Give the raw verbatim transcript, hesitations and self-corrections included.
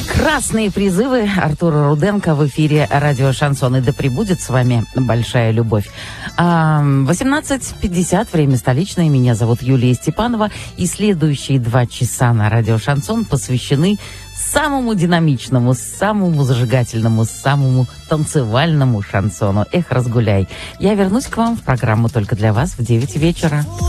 Красные призывы Артура Руденко в эфире радио «Шансон». И да пребудет с вами большая любовь. восемнадцать пятьдесят, время столичное. Меня зовут Юлия Степанова. И следующие два часа на радио «Шансон» посвящены самому динамичному, самому зажигательному, самому танцевальному шансону. Эх, разгуляй. Я вернусь к вам в программу «Только для вас» в девять вечера.